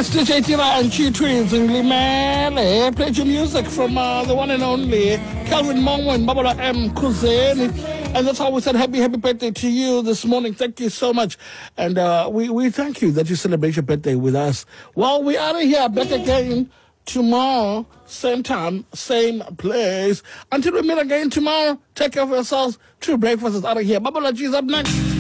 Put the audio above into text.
Yes, DJ Tira and Chi Twins in Limele. Played your music from the one and only Calvin Mongo and Babala M. Kuzeni. And that's how we said happy birthday to you this morning. Thank you so much. And we thank you that you celebrate your birthday with us. Well, we are here back again tomorrow, same time, same place. Until we meet again tomorrow, take care of yourselves. True Breakfast is out of here. Babala G is up next.